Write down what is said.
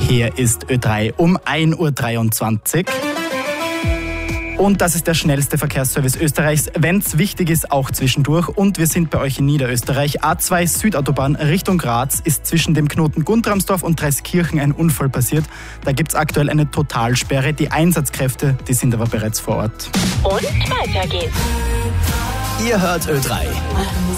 Hier ist Ö3 um 1.23 Uhr. Und das ist der schnellste Verkehrsservice Österreichs, wenn es wichtig ist, auch zwischendurch. Und wir sind bei euch in Niederösterreich. A2 Südautobahn Richtung Graz ist zwischen dem Knoten Guntramsdorf und Dreiskirchen ein Unfall passiert. Da gibt es aktuell eine Totalsperre. Die Einsatzkräfte, die sind aber bereits vor Ort. Und weiter geht's. Ihr hört Ö3.